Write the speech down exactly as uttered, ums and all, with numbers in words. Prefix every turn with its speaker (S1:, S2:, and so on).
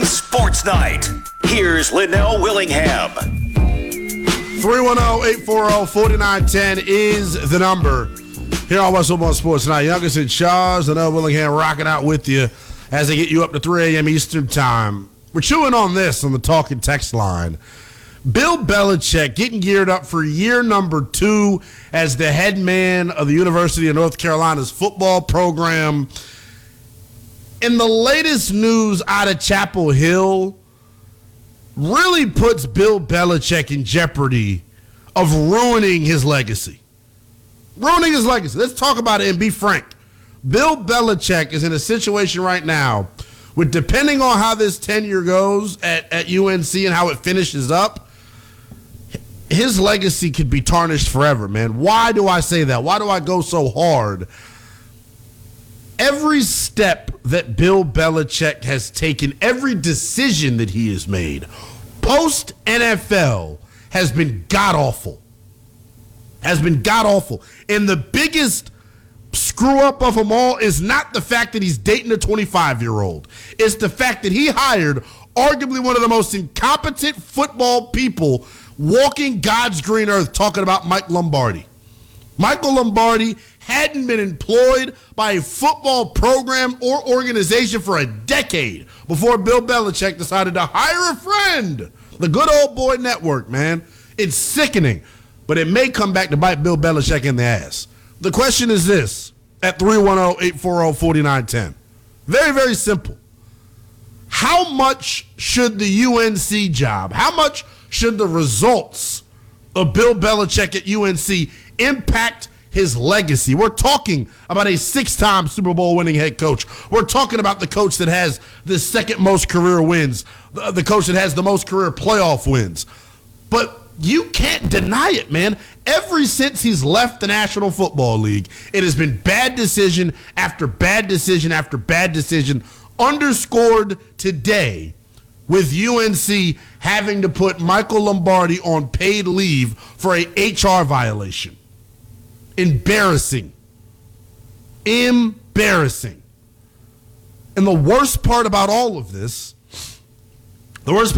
S1: Sports Night. Here's Linnell Willingham.
S2: three one zero, eight four zero, four nine one zero is the number here on West Football Sports Night. Youngest in charge, Linnell Willingham rocking out with you as they get you up to three a.m. Eastern Time. We're chewing on this on the talking text line. Bill Belichick getting geared up for year number two as the head man of the University of North Carolina's football program. In the latest news out of Chapel Hill, really puts Bill Belichick in jeopardy of ruining his legacy. Ruining his legacy. Let's talk about it and be frank. Bill Belichick is in a situation right now with, depending on how this tenure goes at, at U N C and how it finishes up, his legacy could be tarnished forever, man. Why do I say that? Why do I go so hard? Every step that Bill Belichick has taken, every decision that he has made, post-N F L has been god-awful. Has been god-awful. And the biggest screw-up of them all is not the fact that he's dating a twenty-five-year-old. It's the fact that he hired arguably one of the most incompetent football people walking God's green earth, talking about Mike Lombardi. Michael Lombardi hadn't been employed by a football program or organization for a decade before Bill Belichick decided to hire a friend. The good old boy network, man. It's sickening, but it may come back to bite Bill Belichick in the ass. The question is this at three one zero, eight four zero, four nine one zero. Very, very simple. How much should the U N C job, how much should the results of Bill Belichick at U N C impact his legacy? We're talking about a six-time Super Bowl winning head coach. We're talking about the coach that has the second most career wins, the, the coach that has the most career playoff wins. But you can't deny it, man. Ever since he's left the National Football League, it has been bad decision after bad decision after bad decision, underscored today with U N C having to put Michael Lombardi on paid leave for a H R violation. Embarrassing. Embarrassing. And the worst part about all of this, the worst